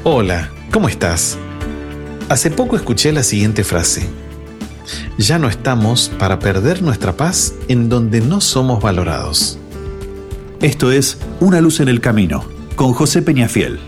Hola, ¿cómo estás? Hace poco escuché la siguiente frase: ya no estamos para perder nuestra paz en donde no somos valorados. Esto es Una luz en el camino, con José Peñafiel.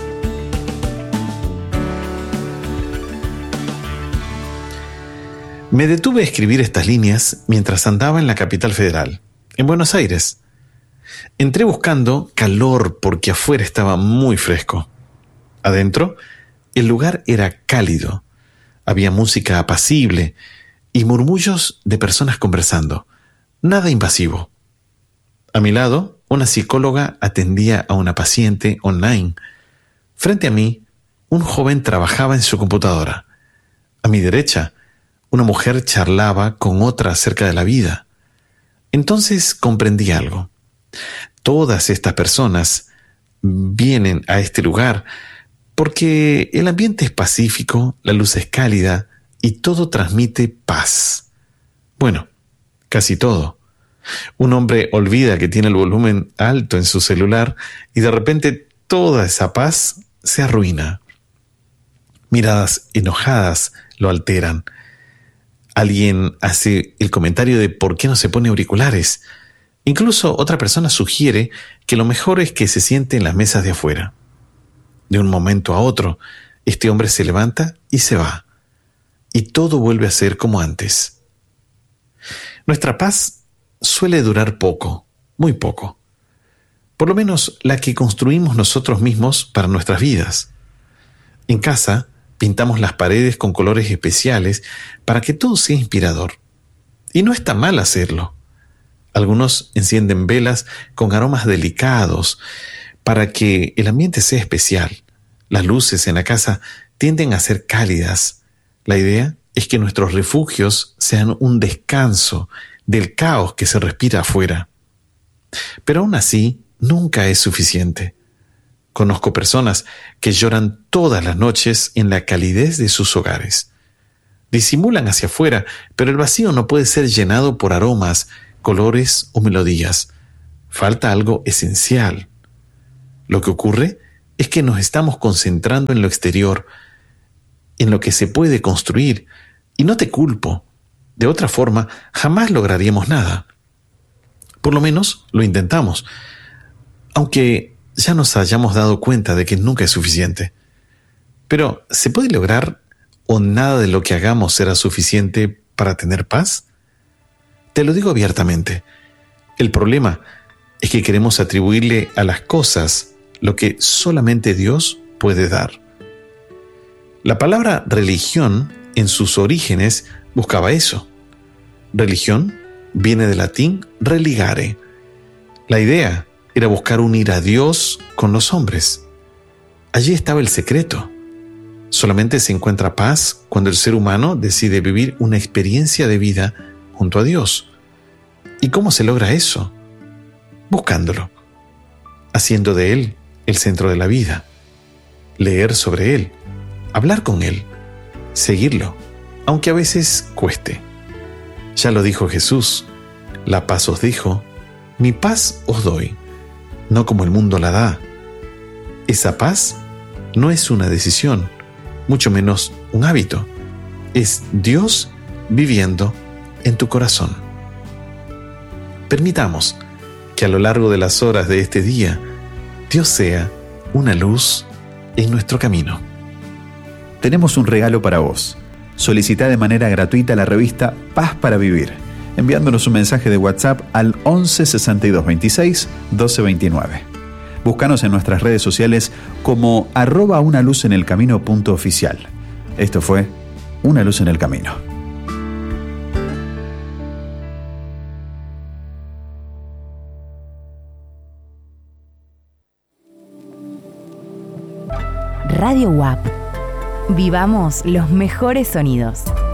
Me detuve a escribir estas líneas mientras andaba en la capital federal, en Buenos Aires. Entré buscando calor porque afuera estaba muy fresco. Adentro, el lugar era cálido. Había música apacible y murmullos de personas conversando. Nada invasivo. A mi lado, una psicóloga atendía a una paciente online. Frente a mí, un joven trabajaba en su computadora. A mi derecha, una mujer charlaba con otra acerca de la vida. Entonces comprendí algo. Todas estas personas vienen a este lugar porque el ambiente es pacífico, la luz es cálida y todo transmite paz. Bueno, casi todo. Un hombre olvida que tiene el volumen alto en su celular y de repente toda esa paz se arruina. Miradas enojadas lo alteran. Alguien hace el comentario de ¿por qué no se pone auriculares? Incluso otra persona sugiere que lo mejor es que se siente en las mesas de afuera. De un momento a otro, este hombre se levanta y se va. Y todo vuelve a ser como antes. Nuestra paz suele durar poco, muy poco. Por lo menos la que construimos nosotros mismos para nuestras vidas. En casa, pintamos las paredes con colores especiales para que todo sea inspirador. Y no está mal hacerlo. Algunos encienden velas con aromas delicados para que el ambiente sea especial. Las luces en la casa tienden a ser cálidas. La idea es que nuestros refugios sean un descanso del caos que se respira afuera. Pero aún así, nunca es suficiente. Conozco personas que lloran todas las noches en la calidez de sus hogares. Disimulan hacia afuera, pero el vacío no puede ser llenado por aromas, colores o melodías. Falta algo esencial. Lo que ocurre es que nos estamos concentrando en lo exterior, en lo que se puede construir, y no te culpo. De otra forma, jamás lograríamos nada. Por lo menos lo intentamos, aunque ya nos hayamos dado cuenta de que nunca es suficiente. Pero, ¿se puede lograr o nada de lo que hagamos será suficiente para tener paz? Te lo digo abiertamente. El problema es que queremos atribuirle a las cosas lo que solamente Dios puede dar. La palabra religión, en sus orígenes, buscaba eso. Religión viene del latín religare. La idea era buscar unir a Dios con los hombres. Allí estaba el secreto. Solamente se encuentra paz cuando el ser humano decide vivir una experiencia de vida junto a Dios. ¿Y cómo se logra eso? Buscándolo, haciendo de Él el centro de la vida, leer sobre Él, hablar con Él, seguirlo, aunque a veces cueste. Ya lo dijo Jesús: la paz os dejo, mi paz os doy, no como el mundo la da. Esa paz no es una decisión, mucho menos un hábito. Es Dios viviendo en tu corazón. Permitamos que a lo largo de las horas de este día, Dios sea una luz en nuestro camino. Tenemos un regalo para vos. Solicita de manera gratuita la revista Paz para Vivir, enviándonos un mensaje de WhatsApp al 11 62 26 12 29. Búscanos en nuestras redes sociales como @unaluzenelcamino.oficial. Esto fue Una Luz en el Camino. Radio WAP. Vivamos los mejores sonidos.